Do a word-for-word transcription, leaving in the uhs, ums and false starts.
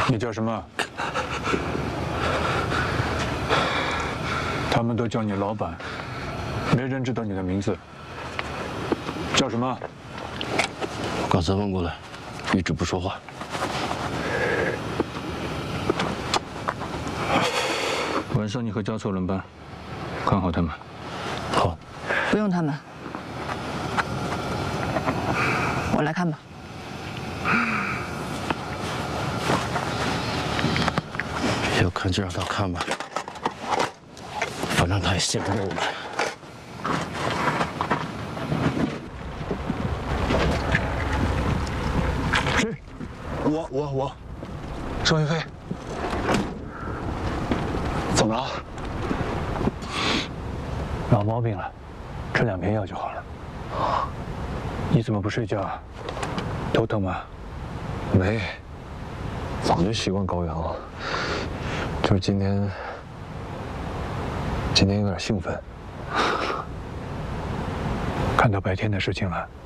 你叫什么？他们都叫你老板，没人知道你的名字。叫什么？ 我刚才问过了，一直不说话。 晚上你和嘉措轮班，看好他们。 好。 不用他们，我来看吧。 要看就让他看吧，反正他也信不过我们。 谁？ 我我我，邵云飞，怎么了？ 老毛病了，吃两片药就好了。你怎么不睡觉？头疼吗？ 没，早就习惯高原了。就是今天，今天有点兴奋。 看到白天的事情了。